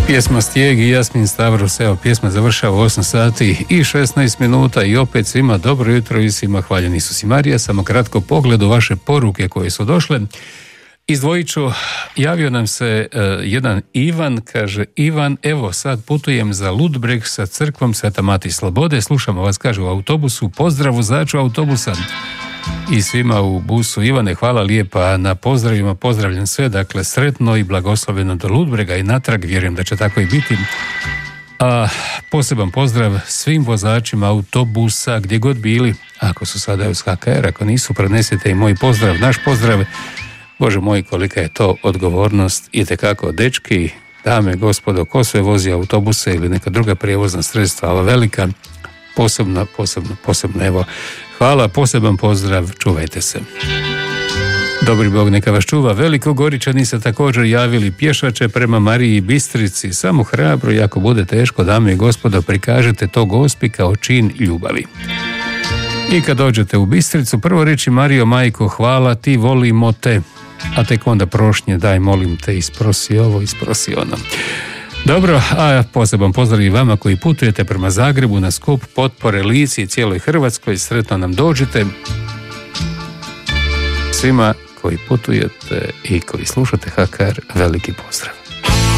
Pjesma Stijeg i Jasmin Stavros, evo pjesma završava u 8 sati i 16 minuta i opet svima dobro jutro i svima hvaljen Isus i Marija. Samo kratko pogled u vaše poruke koje su došle. Izdvojit ću, javio nam se jedan Ivan, kaže Ivan, evo sad putujem za Ludbreg sa crkvom Sveta Mati Slobode, slušamo vas, kaže, u autobusu, pozdrav vozaču autobusa i svima u busu. Ivane, hvala lijepa na pozdravima, pozdravljam sve, dakle sretno i blagosloveno do Ludbrega i natrag, vjerujem da će tako i biti. A poseban pozdrav svim vozačima autobusa gdje god bili, ako su sada uz HKR, ako nisu, prenesite i moj pozdrav, naš pozdrav. Bože moj, kolika je to odgovornost, itekako, dečki, dame, gospodo, ko sve vozi autobuse ili neka druga prijevozna sredstva, ova velika, posebno, evo, hvala, poseban pozdrav, čuvajte se. Dobri Bog neka vas čuva. Velikogoričani se također javili, pješače prema Mariji Bistrici, samo hrabro i ako bude teško, dame i gospodo, prikažete to Gospi kao čin ljubavi. I kad dođete u Bistricu, prvo reći Marijo, majko, hvala ti, volimo te, a tek onda prošnje, daj molim te, isprosi ovo, isprosi ono. Dobro, a poseban pozdrav i vama koji putujete prema Zagrebu na skup potpore Lici i cijeloj Hrvatskoj, sretno nam dođite. Svima koji putujete i koji slušate HKR, veliki pozdrav.